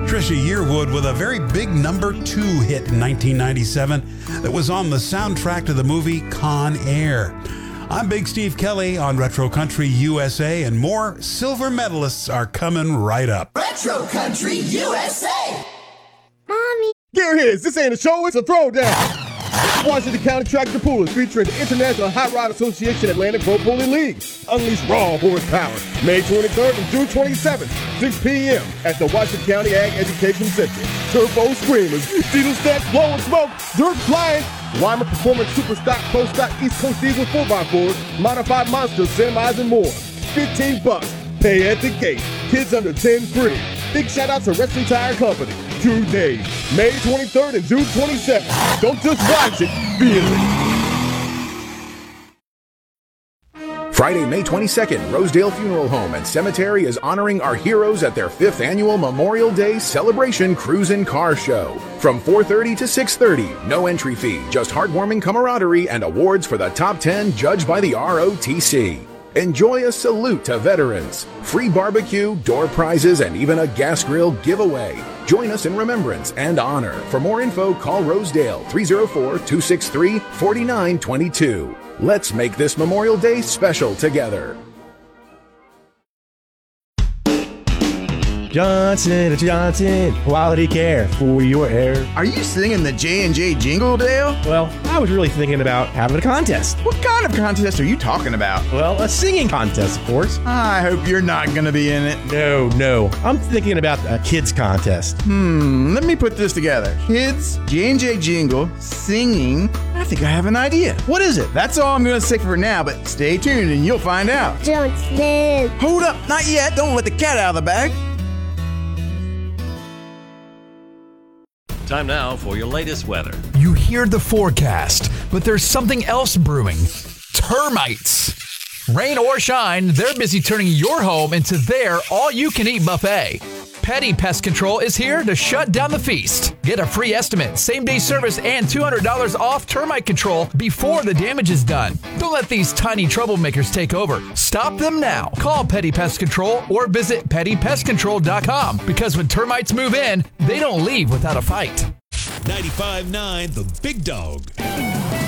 Trisha Yearwood with a very big number 2 hit in 1997 that was on the soundtrack to the movie Con Air. I'm Big Steve Kelly on Retro Country USA, and more silver medalists are coming right up. Retro Country USA! Mommy! Here it is. This ain't a show, it's a throwdown. Washington County Tractor Pool is featuring the International Hot Rod Association Atlantic Pro Pulling League. Unleash raw horsepower. May 23rd and June 27th, 6 p.m. at the Washington County Ag Education Center. Turbo Screamers, diesel stacks blowing smoke, dirt flying, Weimer Performance Super Stock, Pro Stock, East Coast Diesel 4x4s, Modified Monsters, semis, and more. $15. Pay at the gate. Kids under 10 free. Big shout out to Wrestling Tire Company. 2 days, May 23rd and June 27th. Don't just watch it, feel it. Friday, May 22nd, Rosedale Funeral Home and Cemetery is honoring our heroes at their 5th annual Memorial Day Celebration Cruise and Car Show. From 4:30 to 6:30, no entry fee, just heartwarming camaraderie and awards for the top 10 judged by the ROTC. Enjoy a salute to veterans, free barbecue, door prizes, and even a gas grill giveaway. Join us in remembrance and honor. For more info, call Rosedale 304-263-4922. Let's make this Memorial Day special together. Johnson & Johnson, quality care for your hair. Are you singing the J&J jingle, Dale? Well, I was really thinking about having a contest. What kind of contest are you talking about? Well, a singing contest, of course. I hope you're not going to be in it. No. I'm thinking about a kids contest. Let me put this together. Kids, J&J jingle, singing. I think I have an idea. What is it? That's all I'm going to say for now, but stay tuned and you'll find out. Johnson! Hold up, not yet. Don't let the cat out of the bag. Time now for your latest weather. You hear the forecast, but there's something else brewing. Termites. Rain or shine, they're busy turning your home into their all-you-can-eat buffet. Petty Pest Control is here to shut down the feast. Get a free estimate, same-day service, and $200 off termite control before the damage is done. Don't let these tiny troublemakers take over. Stop them now. Call Petty Pest Control or visit pettypestcontrol.com, because when termites move in, they don't leave without a fight. 95.9 The Big Dog.